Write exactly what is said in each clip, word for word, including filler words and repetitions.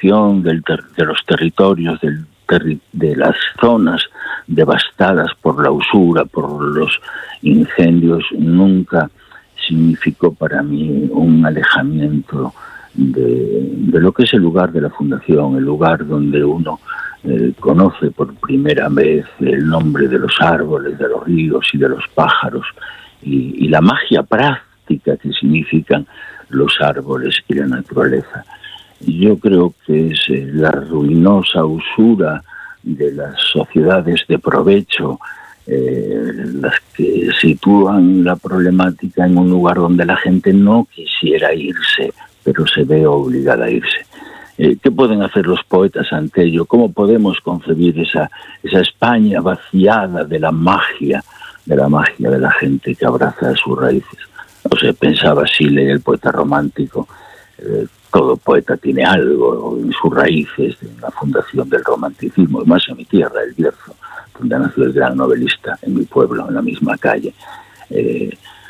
devastación del ter- de los territorios, del terri- de las zonas devastadas por la usura, por los incendios, nunca significó para mí un alejamiento de, de lo que es el lugar de la fundación, el lugar donde uno eh, conoce por primera vez el nombre de los árboles, de los ríos y de los pájaros, y, y la magia práctica que significan los árboles y la naturaleza. Yo creo que es eh, la ruinosa usura de las sociedades de provecho, eh, las que sitúan la problemática en un lugar donde la gente no quisiera irse, pero se ve obligada a irse. Eh, ¿Qué pueden hacer los poetas ante ello? ¿Cómo podemos concebir esa, esa España vaciada de la magia, de la magia de la gente que abraza sus raíces? No sé, pensaba Shelley, el poeta romántico, eh, todo poeta tiene algo en sus raíces, en la fundación del romanticismo, y más en mi tierra, El Bierzo, donde nació el gran novelista, en mi pueblo, en la misma calle, eh,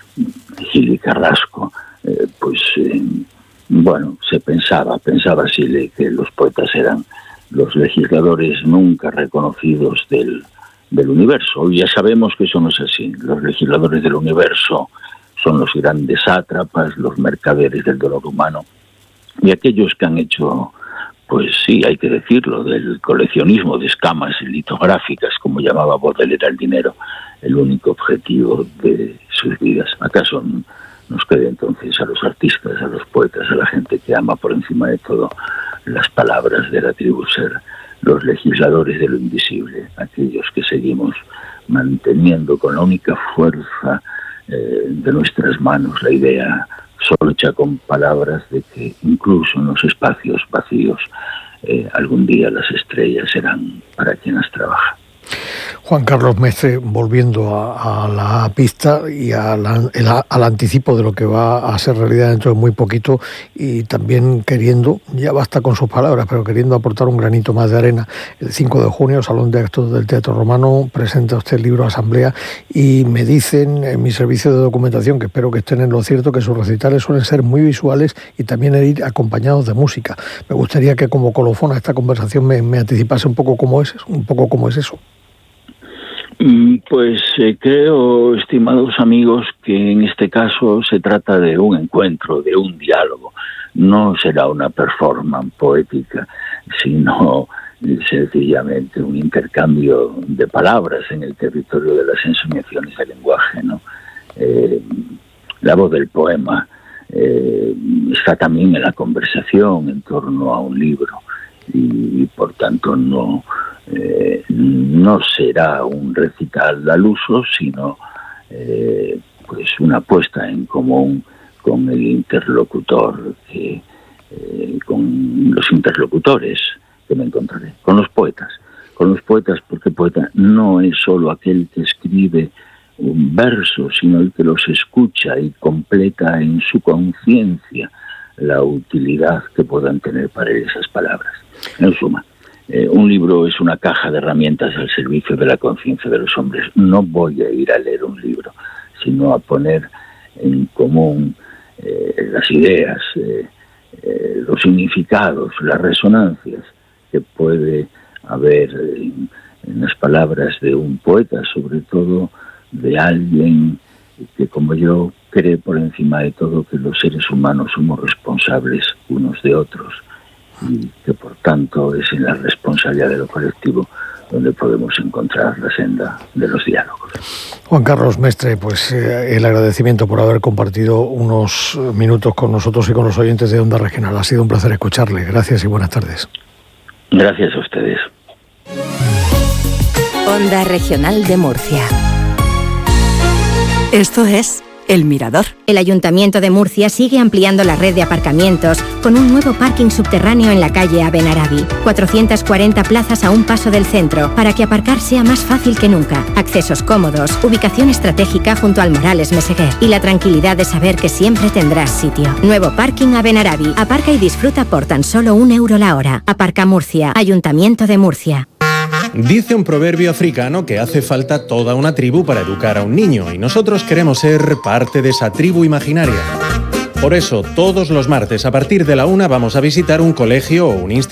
Gil Carrasco. Eh, pues, eh, bueno, se pensaba, pensaba Shelley que los poetas eran los legisladores nunca reconocidos del, del universo. Hoy ya sabemos que eso no es así. Los legisladores del universo son los grandes sátrapas, los mercaderes del dolor humano, y aquellos que han hecho, pues sí, hay que decirlo, del coleccionismo de escamas litográficas, como llamaba Baudelaire al dinero, el único objetivo de sus vidas. ¿Acaso nos queda entonces a los artistas, a los poetas, a la gente que ama por encima de todo las palabras de la tribu ser los legisladores de lo invisible, aquellos que seguimos manteniendo con la única fuerza eh, de nuestras manos la idea solo hecha con palabras de que incluso en los espacios vacíos eh, algún día las estrellas serán para quienes trabajan? Juan Carlos Mestre, volviendo a, a la pista y a la, el, al anticipo de lo que va a ser realidad dentro de muy poquito, y también queriendo, ya basta con sus palabras, pero queriendo aportar un granito más de arena. El cinco de junio, Salón de Actos del Teatro Romano, presenta usted el libro Asamblea, y me dicen en mi servicio de documentación, que espero que estén en lo cierto, que sus recitales suelen ser muy visuales y también ir acompañados de música. Me gustaría que como colofón a esta conversación me, me anticipase un poco cómo es, un poco cómo es eso. Pues eh, creo, estimados amigos, que en este caso se trata de un encuentro, de un diálogo. No será una performance poética, sino sencillamente un intercambio de palabras en el territorio de las ensoñaciones del lenguaje, ¿no? Eh, la voz del poema eh, está también en la conversación en torno a un libro, y, y por tanto no... Eh, no será un recital al uso, sino eh, pues una puesta en común con el interlocutor, que, eh, con los interlocutores que me encontraré, con los poetas, con los poetas, porque poeta no es solo aquel que escribe un verso, sino el que los escucha y completa en su conciencia la utilidad que puedan tener para él esas palabras. En suma, Eh, un libro es una caja de herramientas al servicio de la conciencia de los hombres. No voy a ir a leer un libro, sino a poner en común eh, las ideas, eh, eh, los significados, las resonancias que puede haber en, en las palabras de un poeta, sobre todo de alguien que, como yo, cree por encima de todo que los seres humanos somos responsables unos de otros, y que por tanto es en la responsabilidad de lo colectivo donde podemos encontrar la senda de los diálogos. Juan Carlos Mestre, pues eh, el agradecimiento por haber compartido unos minutos con nosotros y con los oyentes de Onda Regional. Ha sido un placer escucharle. Gracias y buenas tardes. Gracias a ustedes. Onda Regional de Murcia. Esto es El Mirador. El Ayuntamiento de Murcia sigue ampliando la red de aparcamientos con un nuevo parking subterráneo en la calle Abenarabi. cuatrocientas cuarenta plazas a un paso del centro para que aparcar sea más fácil que nunca. Accesos cómodos, ubicación estratégica junto al Morales Meseguer y la tranquilidad de saber que siempre tendrás sitio. Nuevo parking Abenarabi. Aparca y disfruta por tan solo un euro la hora. Aparca Murcia. Ayuntamiento de Murcia. Dice un proverbio africano que hace falta toda una tribu para educar a un niño, y nosotros queremos ser parte de esa tribu imaginaria. Por eso, todos los martes a partir de la una vamos a visitar un colegio o un instituto